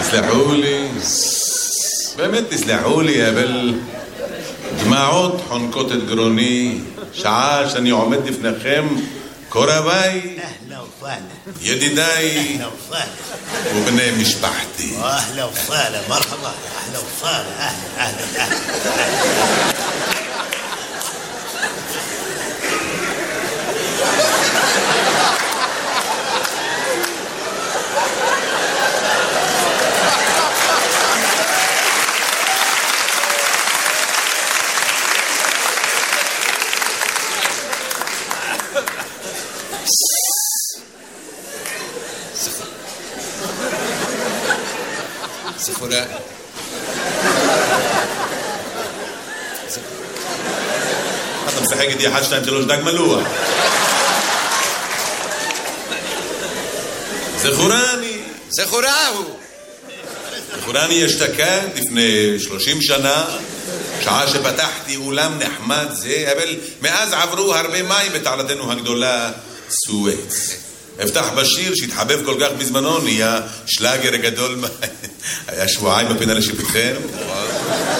תסלחו לי, באמת תסלחו לי, אבל דמעות חונקות את גרוני, שעה שאני עומד לפניכם, קורביי, ידידיי ובני משפחתי. אהלה וסהלה, מרחבה, אהלה וסהלה, אהלה. זכורה. אתה משחק איתי 1, 2, 3 דג מלוח. זכורני אשתקד לפני 30 שנה, שעה שפתחתי אולם נחמד זה, אבל מאז עברו הרבה מים בתעלתנו הגדולה סואץ. הבטח בשיר שהתחבב כל כך בזמנו, נהיה שלאגר גדול. היה שבועיים בפינה לשפטכם,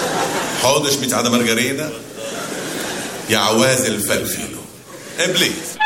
חודש מצעד המרגרינה, יעווז אלפלפילו. בלי